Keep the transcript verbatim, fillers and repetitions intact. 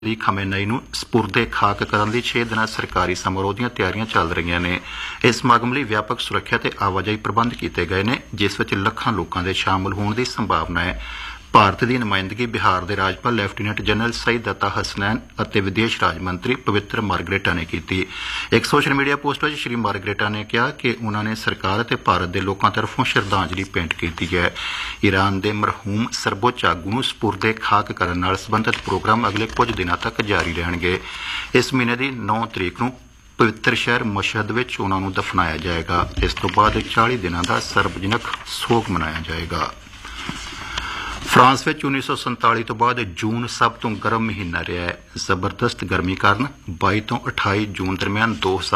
ਦੀ ਖਮੇਨਈ ਨੂੰ ਸਪੁਰਦੇ ਖਾਕ ਕਰਨ ਲਈ ਛੇ ਦਿਨਾਂ ਸਰਕਾਰੀ ਸਮਾਰੋਹ ਦੀਆਂ ਤਿਆਰੀਆਂ ਚੱਲ ਰਹੀਆਂ ਨੇ। ਇਸ ਸਮਾਗਮ ਲਈ ਵਿਆਪਕ ਸੁਰੱਖਿਆ ਤੇ ਆਵਾਜਾਈ ਪ੍ਰਬੰਧ ਕੀਤੇ ਗਏ ਨੇ, ਜਿਸ ਵਿੱਚ ਲੱਖਾਂ ਲੋਕਾਂ ਦੇ ਸ਼ਾਮਲ ਹੋਣ ਦੀ ਸੰਭਾਵਨਾ ਹੈ। ਭਾਰਤ ਦੀ ਨੁਮਾਇੰਦਗੀ ਬਿਹਾਰ ਦੇ ਰਾਜਪਾਲ ਲੈਫਟੀਨੈਂਟ ਜਨਰਲ ਸਈਦ ਅਤਾ ਹਸਨੈਨ ਅਤੇ ਵਿਦੇਸ਼ ਰਾਜ ਮੰਤਰੀ ਪਵਿੱਤਰ ਮਾਰਗਰੇਟਾ ਨੇ ਕੀਤੀ। ਇੱਕ ਸੋਸ਼ਲ ਮੀਡੀਆ ਪੋਸਟ ਵਿੱਚ ਸ਼੍ਰੀ ਮਾਰਗਰੇਟਾ ਨੇ ਕਿਹਾ ਕਿ ਉਨ੍ਹਾਂ ਨੇ ਸਰਕਾਰ ਅਤੇ ਭਾਰਤ ਦੇ ਲੋਕਾਂ ਤਰਫੋਂ ਸ਼ਰਧਾਂਜਲੀ ਭੇਂਟ ਕੀਤੀ ਹੈ। ਈਰਾਨ ਦੇ ਮਰਹੂਮ ਸਰਬਉੱਚ ਆਗੂ ਨੂੰ ਸਪੁਰਦੇ ਖਾਕ ਕਰਨ ਨਾਲ ਸੰਬੰਧਿਤ ਪ੍ਰੋਗਰਾਮ ਅਗਲੇ ਕੁਝ ਦਿਨਾਂ ਤੱਕ ਜਾਰੀ ਰਹਿਣਗੇ। ਇਸ ਮਹੀਨੇ ਦੀ ਨੌਂ ਤਰੀਕ ਨੂੰ ਪਵਿੱਤਰ ਸ਼ਹਿਰ ਮਸ਼ਹਦ ਵਿੱਚ ਉਨ੍ਹਾਂ ਨੂੰ ਦਫਨਾਇਆ ਜਾਏਗਾ। ਇਸ ਤੋਂ ਬਾਅਦ ਚਾਲੀ ਦਿਨਾਂ ਦਾ ਸਰਵਜਨਕ ਸੋਗ ਮਨਾਇਆ ਜਾਏਗਾ। ਫਰਾਂਸ ਵਿੱਚ ਉੱਨੀ ਸੌ ਸੰਤਾਲੀ ਤੋਂ ਬਾਅਦ ਜੂਨ ਸਭ ਤੋਂ ਗਰਮ ਮਹੀਨਾ ਰਿਹਾ ਹੈ। ਜ਼ਬਰਦਸਤ ਗਰਮੀ ਕਾਰਨ ਬਾਈ ਤੋਂ ਅਠਾਈ ਜੂਨ ਦਰਮਿਆਨ ਦੋ